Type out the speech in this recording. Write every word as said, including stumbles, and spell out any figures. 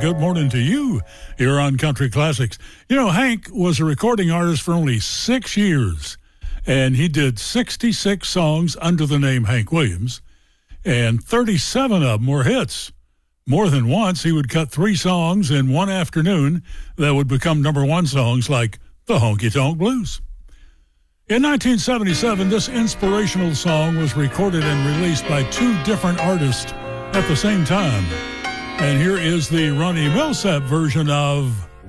good morning to you here on Country Classics. You know, Hank was a recording artist for only six years, and he did sixty-six songs under the name Hank Williams, and thirty-seven of them were hits. More than once, he would cut three songs in one afternoon that would become number one songs like the Honky Tonk Blues. In nineteen seventy-seven, this inspirational song was recorded and released by two different artists at the same time. And here is the Ronnie Milsap version of